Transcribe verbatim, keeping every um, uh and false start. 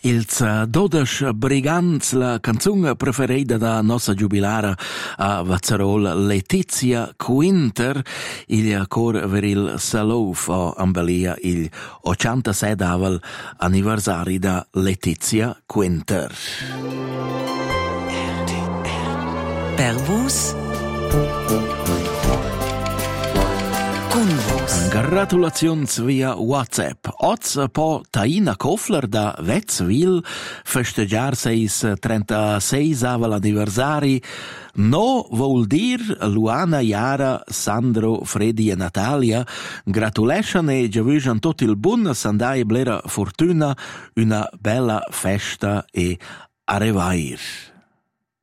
Ils dodici Brigands, la canzone preferita da nostra giubilara a Vazzarol, Letizia Quinter, il cor per il Salouf o Ambelia il ottantasette anniversari da Letizia Quinter. Per vos con vos. Gratulazions via WhatsApp. Oz po Taina Kofler da Wetzwil festeggiar seis trentasei avel anniversari. No vuol dir Luana, Yara, Sandro, Freddy e Natalia. Gratulation e giavujan tot il bun, sandai blera fortuna, una bella festa e a revair.